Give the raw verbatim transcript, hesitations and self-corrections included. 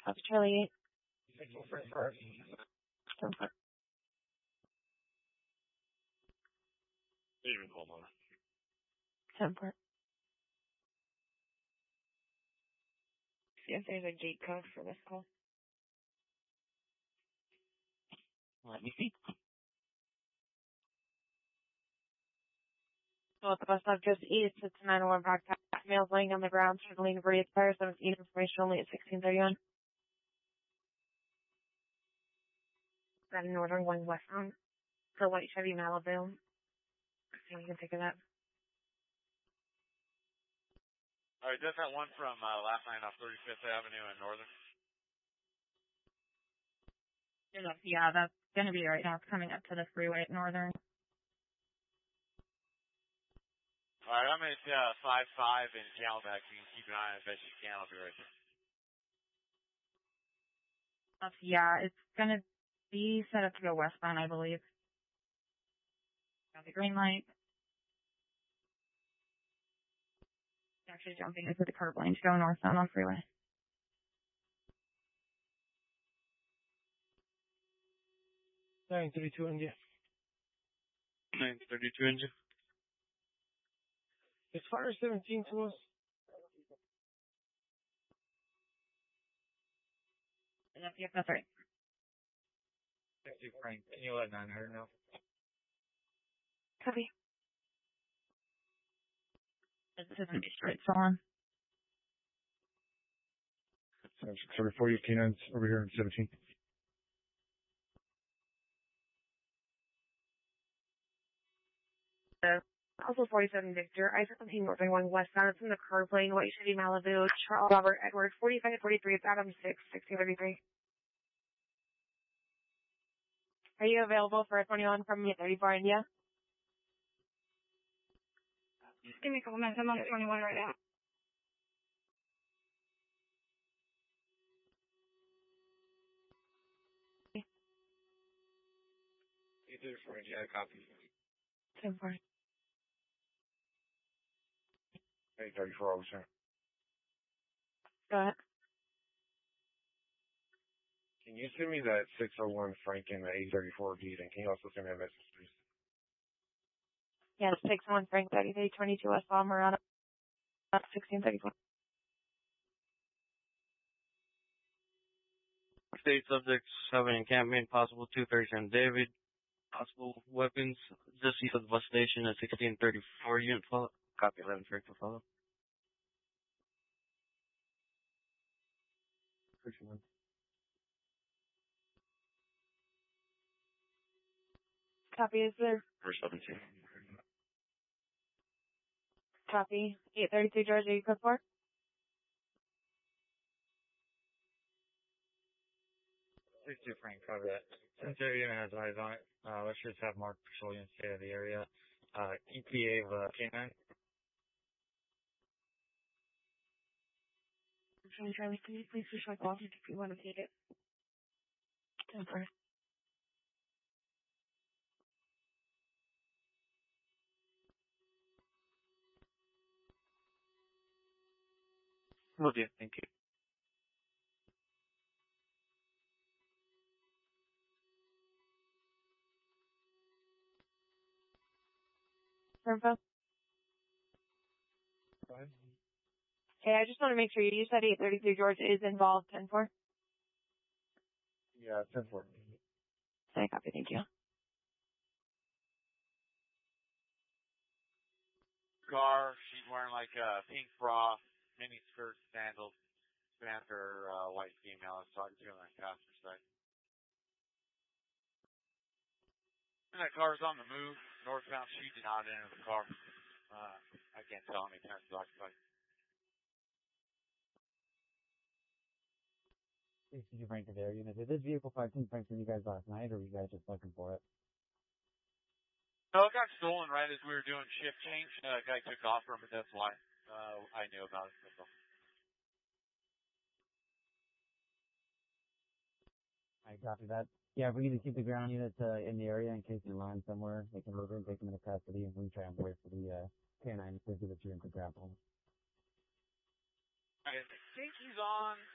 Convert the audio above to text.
That's Charlie. Even call on. Temper. See if there's a gate code for this call. Let me see. So at the bus stop just east, it's nine oh one backpack. Males laying on the ground, struggling to breathe. Fire seventeen, information only at sixteen thirty-one. Got an order going westbound for white Chevy Malibu. See if you can pick it up. Alright, that's that one from uh, last night off thirty-fifth Avenue in Northern. Yeah, that's going to be right now. It's coming up to the freeway at Northern. Alright, I'm at uh, five five in Calabac. You can keep an eye on it as best you can. I'll be right there. That's, yeah, it's going to be set up to go westbound, I believe. Got the green light. Actually jumping into the curb lane to go northbound on freeway. nine thirty-two India. nine thirty-two India. Is Fire seventeen to us? Yep, yep, that's right. Thank you, Frank. Can you let nine hundred know? Copy. This is going to be straight on. Sorry, four U canines over here in seventeen. Uh, also forty-seven Victor. I seventeen Northern going westbound. It's in the curb lane. White Chevy Malibu. Charles Robert Edward. forty-five forty-three. It's Adam six. sixteen thirty-three. Are you available for a twenty-one from thirty-four India? Just give me a couple minutes. I'm on the twenty-one right now. You did it for India. I copy. ten four. eight thirty-four officer. Go ahead. Can you send me that six oh one Frank and the eight thirty-four beat, and can you also send me a message, please? Yeah, it's six one Frank thirty-three twenty-two West Palmerado. sixteen thirty-four. State subjects have an encampment, possible two thirty-seven David. Possible weapons just east of the bus station at sixteen thirty-four unit follow. Copy eleven Frank to follow. sixty-one. Copy, is there? For seventeen. Copy. eight thirty-two Georgia, you code for? sixty-two Frank, cover that. Since the area has eyes on it, uh, let's just have Mark patrol and stay out of the area. Uh, E P A of uh, K nine. I'm trying to try with you. Please push my call if you want to take it. ten four. Will do. Thank you. Info? Go ahead. Okay, I just want to make sure you said eight thirty-three George is involved. ten four? Yeah, ten four. Okay, copy. Thank you. Car, she's wearing like a pink bra, mini skirt, sandals, panther, uh, white female. I was talking to her on the passenger side. And that car's on the move, northbound. She did not enter the car. Uh, I can't tell how many times it's occupied. sixty-two Frank of Air Unit. Did this vehicle fifteen Frank from you guys last night, or were you guys just looking for it? No, it got stolen right as we were doing shift change. Uh, guy took off from it. That's why uh, I knew about it. That's all. I copy that. Yeah, if we need to keep the ground units uh, in the area in case you're lying somewhere, they can move in, take them into custody, and we try and wait for the uh, K nine to see that you're in the grapple. I think he's on